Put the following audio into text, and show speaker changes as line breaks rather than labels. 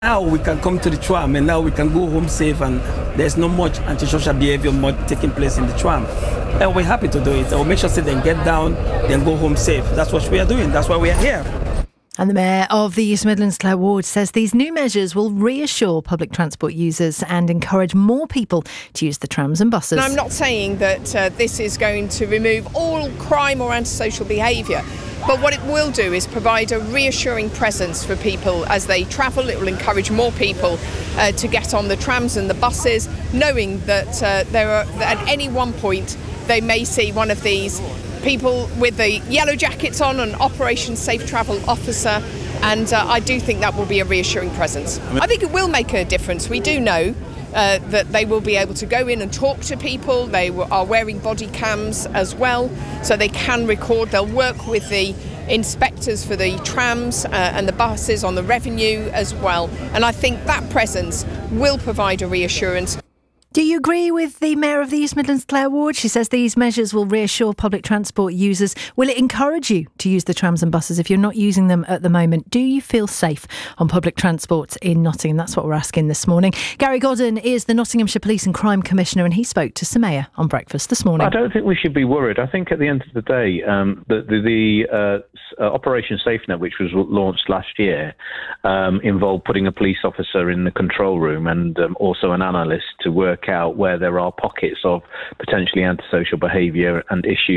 Now we can come to the tram and now we can go home safe, and there's not much antisocial behavior taking place in the tram. And we're happy to do it. I'll make sure they then get down, then go home safe. That's what we are doing. That's why we are here.
And the Mayor of the East Midlands, Claire Ward, says these new measures will reassure public transport users and encourage more people to use the trams and buses.
And I'm not saying that this is going to remove all crime or antisocial behaviour, but what it will do is provide a reassuring presence for people as they travel. It will encourage more people to get on the trams and the buses, knowing that at any one point they may see one of these people with the yellow jackets on, an Operation Safe Travel officer, and I do think that will be a reassuring presence. I think it will make a difference. We do know that they will be able to go in and talk to people. They are wearing body cams as well, so they can record. They'll work with the inspectors for the trams and the buses on the revenue as well, and I think that presence will provide a reassurance.
Do you agree with the Mayor of the East Midlands, Claire Ward? She says these measures will reassure public transport users. Will it encourage you to use the trams and buses if you're not using them at the moment? Do you feel safe on public transport in Nottingham? That's what we're asking this morning. Gary Godden is the Nottinghamshire Police and Crime Commissioner, and he spoke to Samaya on Breakfast this morning.
I don't think we should be worried. I think at the end of the day, the Operation SafeNet, which was launched last year, involved putting a police officer in the control room and also an analyst to work out where there are pockets of potentially antisocial behaviour and issues